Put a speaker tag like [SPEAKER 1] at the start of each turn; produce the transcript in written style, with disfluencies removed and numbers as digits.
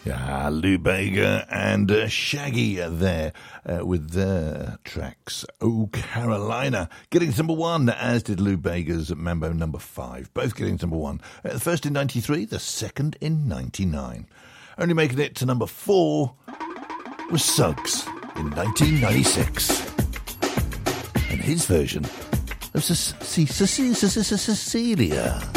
[SPEAKER 1] Yeah, Lou Bega and Shaggy there with their tracks. Oh, Carolina, getting to number 1, as did Lou Bega's Mambo number 5. Both getting to number 1. The first in 93, the second in 99. Only making it to number 4 was Suggs in 1996. And his version of Cecilia.